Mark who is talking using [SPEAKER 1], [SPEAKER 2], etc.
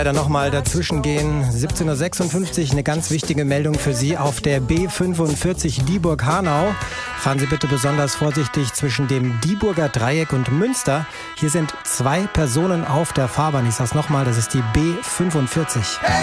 [SPEAKER 1] Dann nochmal dazwischen gehen. 17:56 Uhr, eine ganz wichtige Meldung für Sie auf der B45 Dieburg-Hanau. Fahren Sie bitte besonders vorsichtig zwischen dem Dieburger Dreieck und Münster. Hier sind 2 Personen auf der Fahrbahn. Ich sag's nochmal, das ist die B45.